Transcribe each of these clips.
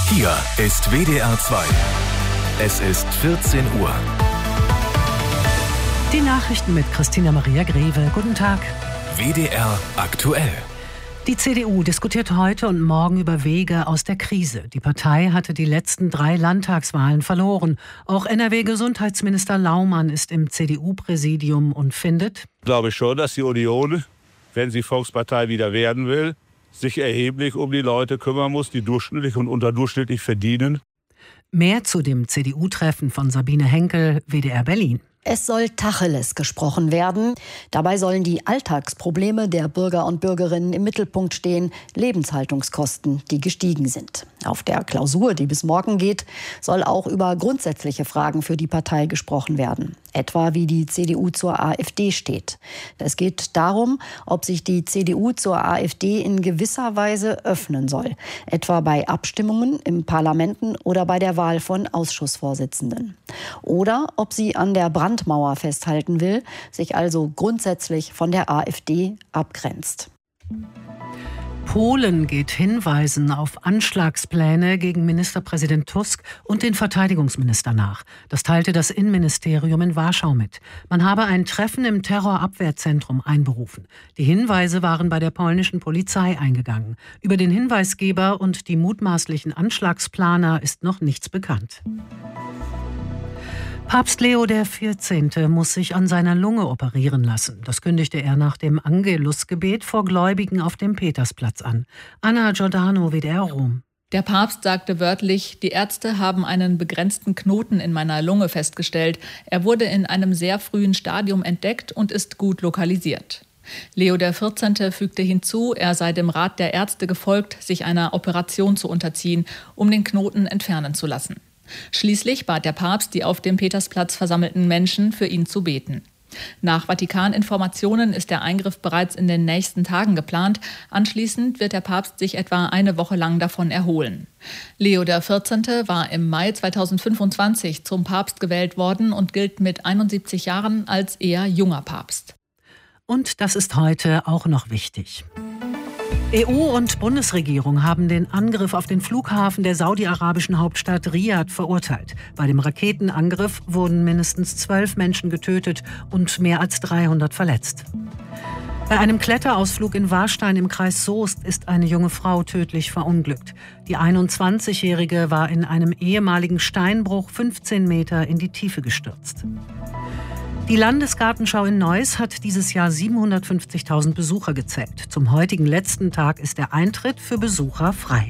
Hier ist WDR 2. Es ist 14 Uhr. Die Nachrichten mit Christina Maria Greve. Guten Tag. WDR aktuell. Die CDU diskutiert heute und morgen über Wege aus der Krise. Die Partei hatte die letzten 3 Landtagswahlen verloren. Auch NRW-Gesundheitsminister Laumann ist im CDU-Präsidium und findet: Ich glaube schon, dass die Union, wenn sie Volkspartei wieder werden will, sich erheblich um die Leute kümmern muss, die durchschnittlich und unterdurchschnittlich verdienen. Mehr zu dem CDU-Treffen von Sabine Henkel, WDR Berlin. Es soll Tacheles gesprochen werden. Dabei sollen die Alltagsprobleme der Bürger und Bürgerinnen im Mittelpunkt stehen, Lebenshaltungskosten, die gestiegen sind. Auf der Klausur, die bis morgen geht, soll auch über grundsätzliche Fragen für die Partei gesprochen werden. Etwa wie die CDU zur AfD steht. Es geht darum, ob sich die CDU zur AfD in gewisser Weise öffnen soll. Etwa bei Abstimmungen im Parlamenten oder bei der Wahl von Ausschussvorsitzenden. Oder ob sie an der Brandmauer festhalten will, sich also grundsätzlich von der AfD abgrenzt. Polen geht Hinweisen auf Anschlagspläne gegen Ministerpräsident Tusk und den Verteidigungsminister nach. Das teilte das Innenministerium in Warschau mit. Man habe ein Treffen im Terrorabwehrzentrum einberufen. Die Hinweise waren bei der polnischen Polizei eingegangen. Über den Hinweisgeber und die mutmaßlichen Anschlagsplaner ist noch nichts bekannt. Papst Leo XIV. Muss sich an seiner Lunge operieren lassen. Das kündigte er nach dem Angelusgebet vor Gläubigen auf dem Petersplatz an. Anna Giordano, WDR Rom. Der Papst sagte wörtlich: Die Ärzte haben einen begrenzten Knoten in meiner Lunge festgestellt. Er wurde in einem sehr frühen Stadium entdeckt und ist gut lokalisiert. Leo XIV. Fügte hinzu, er sei dem Rat der Ärzte gefolgt, sich einer Operation zu unterziehen, um den Knoten entfernen zu lassen. Schließlich bat der Papst die auf dem Petersplatz versammelten Menschen, für ihn zu beten. Nach Vatikan-Informationen ist der Eingriff bereits in den nächsten Tagen geplant. Anschließend wird der Papst sich etwa eine Woche lang davon erholen. Leo XIV. War im Mai 2025 zum Papst gewählt worden und gilt mit 71 Jahren als eher junger Papst. Und das ist heute auch noch wichtig. EU und Bundesregierung haben den Angriff auf den Flughafen der saudi-arabischen Hauptstadt Riad verurteilt. Bei dem Raketenangriff wurden mindestens 12 Menschen getötet und mehr als 300 verletzt. Bei einem Kletterausflug in Warstein im Kreis Soest ist eine junge Frau tödlich verunglückt. Die 21-Jährige war in einem ehemaligen Steinbruch 15 Meter in die Tiefe gestürzt. Die Landesgartenschau in Neuss hat dieses Jahr 750.000 Besucher gezählt. Zum heutigen letzten Tag ist der Eintritt für Besucher frei.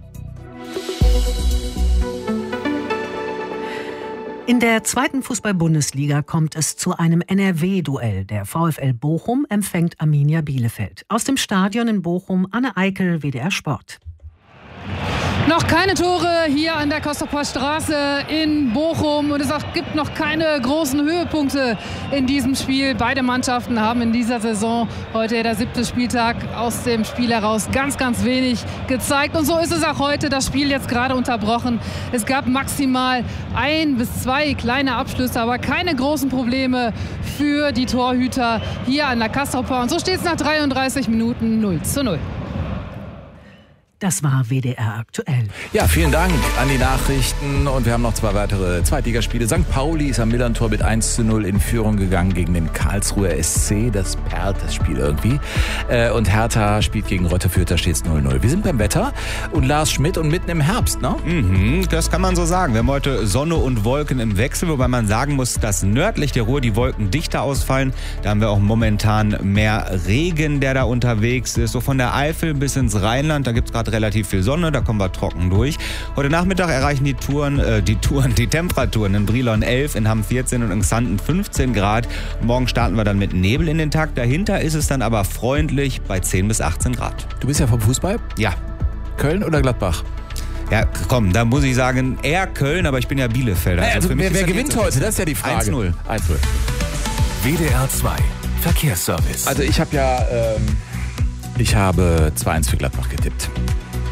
In der 2. Fußball-Bundesliga kommt es zu einem NRW-Duell. Der VfL Bochum empfängt Arminia Bielefeld. Aus dem Stadion in Bochum, Anne Eikel, WDR Sport. Noch keine Tore hier an der Kostoper Straße in Bochum und es gibt noch keine großen Höhepunkte in diesem Spiel. Beide Mannschaften haben in dieser Saison, heute der 7. Spieltag, aus dem Spiel heraus ganz, ganz wenig gezeigt. Und so ist es auch heute, das Spiel jetzt gerade unterbrochen. Es gab maximal 1 bis 2 kleine Abschlüsse, aber keine großen Probleme für die Torhüter hier an der Kostoper. Und so steht es nach 33 Minuten 0:0. Das war WDR aktuell. Ja, vielen Dank an die Nachrichten. Und wir haben noch 2 weitere Zweitligaspiele. St. Pauli ist am Millerntor mit 1:0 in Führung gegangen gegen den Karlsruher SC. Das perlt das Spiel irgendwie. Und Hertha spielt gegen Reuter Fürth, da steht es 0:0. Wir sind beim Wetter und Lars Schmidt und mitten im Herbst, ne? Das kann man so sagen. Wir haben heute Sonne und Wolken im Wechsel, wobei man sagen muss, dass nördlich der Ruhr die Wolken dichter ausfallen. Da haben wir auch momentan mehr Regen, der da unterwegs ist. So von der Eifel bis ins Rheinland, da gibt es gerade relativ viel Sonne, da kommen wir trocken durch. Heute Nachmittag erreichen die Temperaturen in Brilon 11, in Hamm 14 und in Xanten 15 Grad. Morgen starten wir dann mit Nebel in den Tag. Dahinter ist es dann aber freundlich bei 10 bis 18 Grad. Du bist ja vom Fußball? Ja. Köln oder Gladbach? Ja, komm, da muss ich sagen, eher Köln, aber ich bin ja Bielefelder. Also für mich wer gewinnt heute? Das ist ja die Frage. 1:0. WDR 2 Verkehrsservice. Also ich habe 2:1 für Gladbach getippt.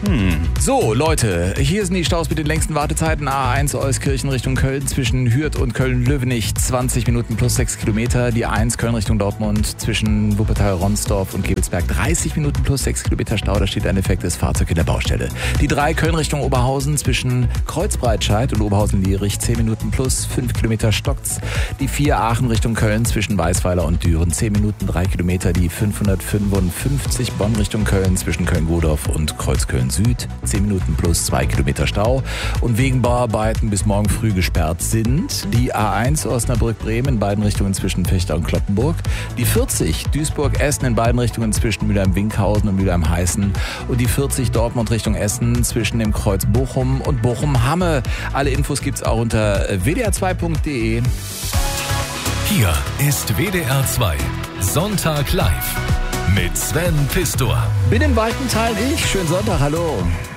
So, Leute, hier sind die Staus mit den längsten Wartezeiten. A1 Euskirchen Richtung Köln zwischen Hürth und Köln-Löwenich 20 Minuten plus 6 Kilometer. Die 1 Köln Richtung Dortmund zwischen Wuppertal-Ronsdorf und Gebelsberg 30 Minuten plus 6 Kilometer Stau. Da steht ein defektes Fahrzeug in der Baustelle. Die 3 Köln Richtung Oberhausen zwischen Kreuzbreitscheid und Oberhausen-Lierich 10 Minuten plus 5 Kilometer stockt's. Die 4 Aachen Richtung Köln zwischen Weißweiler und Düren 10 Minuten 3 Kilometer. Die 555 Bonn Richtung Köln zwischen Köln-Godorf und Kreuzköln Süd 10 Minuten plus 2 Kilometer Stau. Und wegen Bauarbeiten bis morgen früh gesperrt sind die A1 Osnabrück-Bremen in beiden Richtungen zwischen Vechta und Cloppenburg, die 40 Duisburg-Essen in beiden Richtungen zwischen Mülheim-Winkhausen und Mülheim-Heißen und die 40 Dortmund Richtung Essen zwischen dem Kreuz Bochum und Bochum-Hamme. Alle Infos gibt's auch unter wdr2.de. Hier ist WDR 2 Sonntag live mit Sven Pistor. Bin im weiten Teil ich. Schönen Sonntag, hallo.